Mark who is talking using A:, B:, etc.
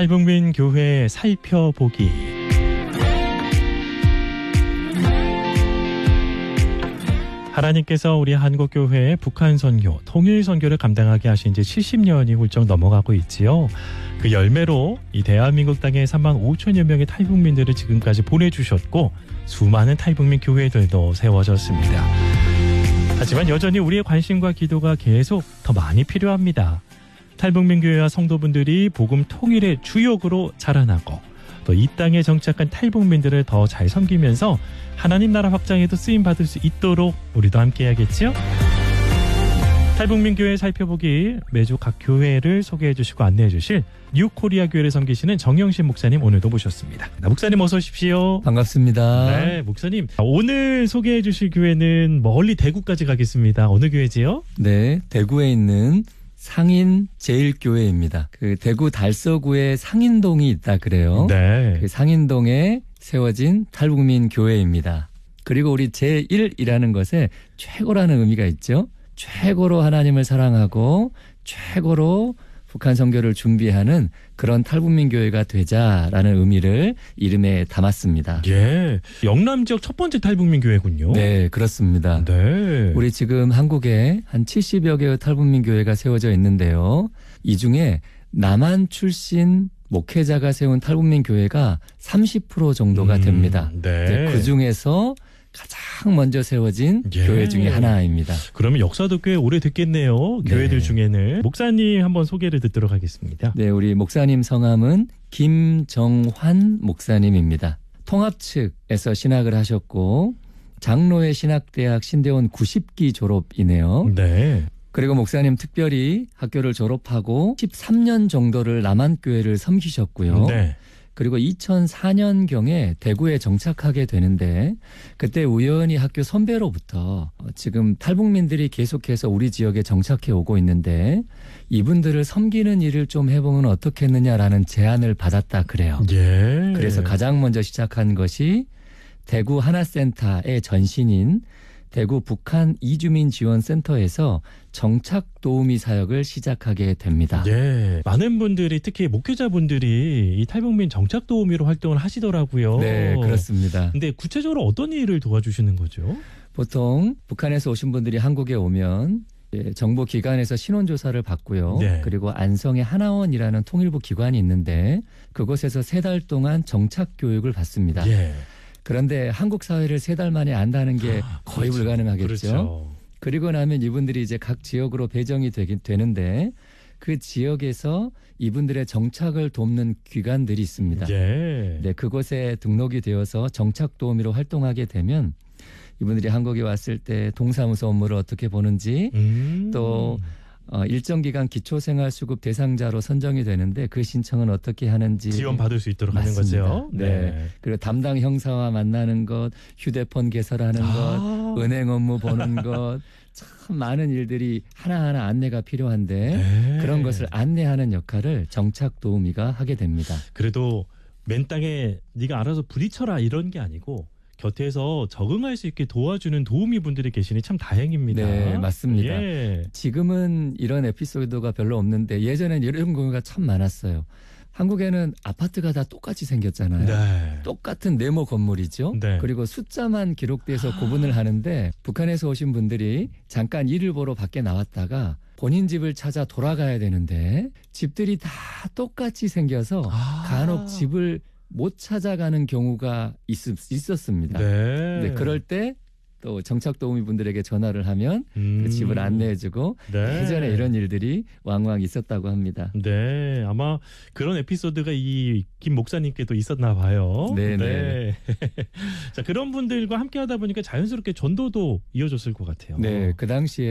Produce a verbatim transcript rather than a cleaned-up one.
A: 탈북민 교회 살펴보기. 하나님께서 우리 한국교회의 북한 선교, 통일 선교를 감당하게 하신 지 칠십 년이 훌쩍 넘어가고 있지요. 그 열매로 이 대한민국 땅에 삼만 오천여 명의 탈북민들을 지금까지 보내주셨고 수많은 탈북민 교회들도 세워졌습니다. 하지만 여전히 우리의 관심과 기도가 계속 더 많이 필요합니다. 탈북민 교회와 성도분들이 복음 통일의 주역으로 자라나고 또 이 땅에 정착한 탈북민들을 더 잘 섬기면서 하나님 나라 확장에도 쓰임받을 수 있도록 우리도 함께 해야겠죠? 탈북민 교회 살펴보기, 매주 각 교회를 소개해 주시고 안내해 주실 뉴코리아 교회를 섬기시는 정영신 목사님 오늘도 모셨습니다. 목사님 어서 오십시오.
B: 반갑습니다.
A: 네, 목사님. 오늘 소개해 주실 교회는 멀리 대구까지 가겠습니다. 어느 교회지요?
B: 네, 대구에 있는 상인 제일교회입니다. 그 대구 달서구에 상인동이 있다 그래요.
A: 네.
B: 그 상인동에 세워진 탈북민 교회입니다. 그리고 우리 제일이라는 것에 최고라는 의미가 있죠. 최고로 하나님을 사랑하고 최고로 북한 선교를 준비하는 그런 탈북민 교회가 되자라는 의미를 이름에 담았습니다.
A: 예, 영남 지역 첫 번째 탈북민 교회군요.
B: 네, 그렇습니다.
A: 네.
B: 우리 지금 한국에 한 칠십여 개의 탈북민 교회가 세워져 있는데요. 이 중에 남한 출신 목회자가 세운 탈북민 교회가 삼십 퍼센트 정도가 됩니다.
A: 음, 네.
B: 그 중에서 가장 먼저 세워진
A: 예.
B: 교회 중에 하나입니다.
A: 그러면 역사도 꽤 오래됐겠네요.
B: 네.
A: 교회들 중에는. 목사님 한번 소개를 듣도록 하겠습니다.
B: 네, 우리 목사님 성함은 김정환 목사님입니다. 통합 측에서 신학을 하셨고 장로회 신학대학 신대원 구십 기 졸업이네요.
A: 네.
B: 그리고 목사님 특별히 학교를 졸업하고 십삼 년 정도를 남한교회를 섬기셨고요.
A: 네.
B: 그리고 이천사 년경에 대구에 정착하게 되는데 그때 우연히 학교 선배로부터 지금 탈북민들이 계속해서 우리 지역에 정착해 오고 있는데 이분들을 섬기는 일을 좀 해보면 어떻겠느냐라는 제안을 받았다 그래요.
A: 예.
B: 그래서 가장 먼저 시작한 것이 대구 하나센터의 전신인 대구 북한 이주민 지원센터에서 정착 도우미 사역을 시작하게 됩니다.
A: 예. 많은 분들이 특히 목회자분들이 이 탈북민 정착 도우미로 활동을 하시더라고요.
B: 네, 그렇습니다.
A: 근데 구체적으로 어떤 일을 도와주시는 거죠?
B: 보통 북한에서 오신 분들이 한국에 오면 정부 기관에서 신원조사를 받고요.
A: 네.
B: 그리고 안성에 하나원이라는 통일부 기관이 있는데 그곳에서 세 달 동안 정착 교육을 받습니다.
A: 예.
B: 그런데 한국 사회를 세 달 만에 안다는 게
A: 아,
B: 거의
A: 그렇죠.
B: 불가능하겠죠.
A: 그렇죠.
B: 그리고 나면 이분들이 이제 각 지역으로 배정이 되긴 되는데 그 지역에서 이분들의 정착을 돕는 기관들이 있습니다.
A: 예.
B: 네, 그곳에 등록이 되어서 정착 도우미로 활동하게 되면 이분들이 한국에 왔을 때 동사무소 업무를 어떻게 보는지
A: 음.
B: 또 어, 일정 기간 기초생활수급 대상자로 선정이 되는데 그 신청은 어떻게 하는지
A: 지원받을 수 있도록
B: 맞습니다.
A: 하는 거죠.
B: 네. 그리고 담당 형사와 만나는 것, 휴대폰 개설하는
A: 아.
B: 것, 은행 업무 보는 것, 참 많은 일들이 하나하나 안내가 필요한데
A: 네.
B: 그런 것을 안내하는 역할을 정착 도우미가 하게 됩니다.
A: 그래도 맨 땅에 네가 알아서 부딪혀라 이런 게 아니고 곁에서 적응할 수 있게 도와주는 도우미 분들이 계시니 참 다행입니다.
B: 네, 맞습니다.
A: 예.
B: 지금은 이런 에피소드가 별로 없는데 예전엔 이런 경우가 참 많았어요. 한국에는 아파트가 다 똑같이 생겼잖아요.
A: 네.
B: 똑같은 네모 건물이죠.
A: 네.
B: 그리고 숫자만 기록돼서 구분을 하는데 북한에서 오신 분들이 잠깐 일을 보러 밖에 나왔다가 본인 집을 찾아 돌아가야 되는데 집들이 다 똑같이 생겨서
A: 아.
B: 간혹 집을 못 찾아가는 경우가 있, 있었습니다.
A: 네.
B: 네, 그럴 때 또 정착 도우미분들에게 전화를 하면
A: 음.
B: 그 집을 안내해주고
A: 네.
B: 예전에 이런 일들이 왕왕 있었다고 합니다.
A: 네, 아마 그런 에피소드가 이 김 목사님께도 있었나 봐요.
B: 네네.
A: 네. 자, 그런 분들과 함께 하다 보니까 자연스럽게 전도도 이어졌을 것 같아요.
B: 네, 그 당시에